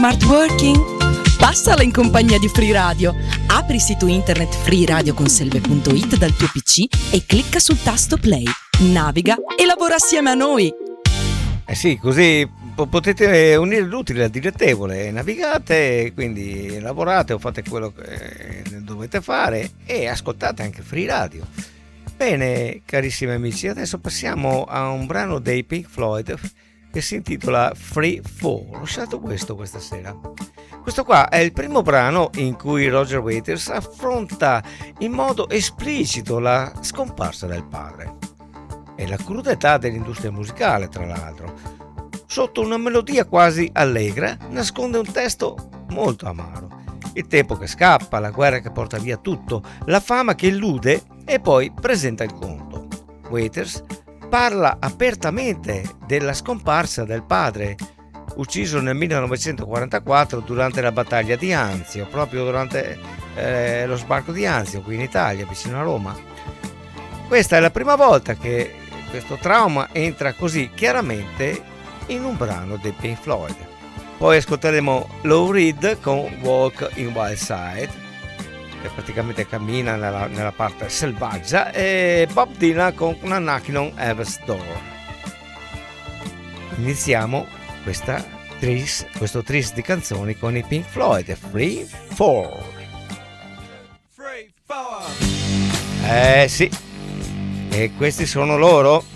Smart working? Passala in compagnia di Free Radio. Apri il sito internet freeradioconselve.it dal tuo PC e clicca sul tasto play. Naviga e lavora assieme a noi. Sì, così potete unire l'utile al dilettevole. Navigate, quindi lavorate o fate quello che dovete fare e ascoltate anche Free Radio. Bene, carissimi amici, adesso passiamo a un brano dei Pink Floyd che si intitola Free Fall. Ho scelto questo questa sera. Questo qua è il primo brano in cui Roger Waters affronta in modo esplicito la scomparsa del padre e la crudetà dell'industria musicale, tra l'altro. Sotto una melodia quasi allegra nasconde un testo molto amaro. Il tempo che scappa, la guerra che porta via tutto, la fama che illude e poi presenta il conto. Waters parla apertamente della scomparsa del padre, ucciso nel 1944 durante la battaglia di Anzio, proprio durante lo sbarco di Anzio qui in Italia, vicino a Roma. Questa è la prima volta che questo trauma entra così chiaramente in un brano dei Pink Floyd. Poi ascolteremo Lou Reed con Walk in Wild Side, che praticamente cammina nella parte selvaggia, e Bob Dylan con una Knocking on Heaven's Door. Iniziamo questo tris di canzoni con i Pink Floyd, Free Fall. Free Fall. Sì, e questi sono loro.